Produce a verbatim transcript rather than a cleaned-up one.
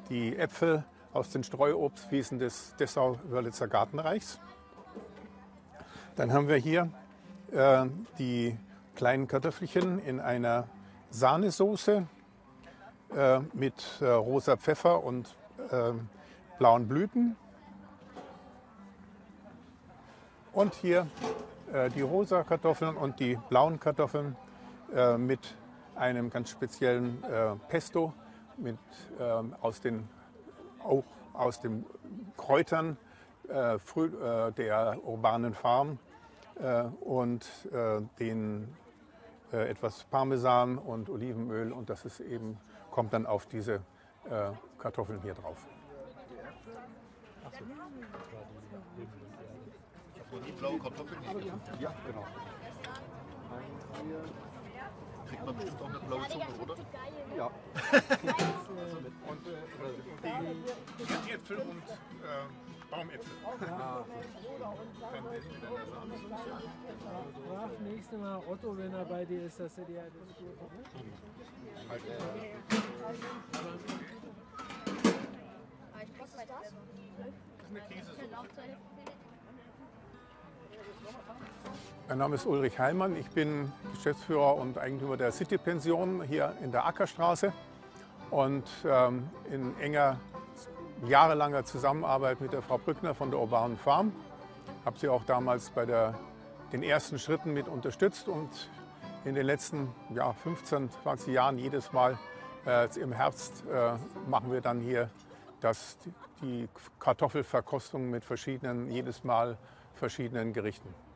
die Äpfel aus den Streuobstwiesen des Dessau-Wörlitzer Gartenreichs. Dann haben wir hier äh, die kleinen Kartoffelchen in einer Sahnesoße äh, mit äh, rosa Pfeffer und äh, blauen Blüten. Und hier äh, die rosa Kartoffeln und die blauen Kartoffeln äh, mit einem ganz speziellen äh, Pesto mit, äh, aus, den, auch aus den Kräutern äh, früh, äh, der urbanen Farm äh, und äh, den äh, etwas Parmesan und Olivenöl, und das ist eben, kommt dann auf diese äh, Kartoffeln hier drauf. Die blaue Kartoffeln? Ja, genau. Kriegt man bestimmt auch eine blaue Zunge, oder? Ja. Und äh, die, die Äpfel und äh, Baumäpfel. Ah, Dann essen wir dann das andere. Frag nächstes Mal Otto, wenn er bei dir ist, dass er dir das gut Halt. Was ist das? Das ist eine Käsesoße. Mein Name ist Ulrich Heilmann, ich bin Geschäftsführer und Eigentümer der City-Pension hier in der Ackerstraße und ähm, in enger, jahrelanger Zusammenarbeit mit der Frau Brückner von der urbanen Farm. Habe sie auch damals bei der, den ersten Schritten mit unterstützt und in den letzten ja, fünfzehn, zwanzig Jahren jedes Mal äh, im Herbst äh, machen wir dann hier das, die Kartoffelverkostung mit verschiedenen, jedes Mal verschiedenen Gerichten.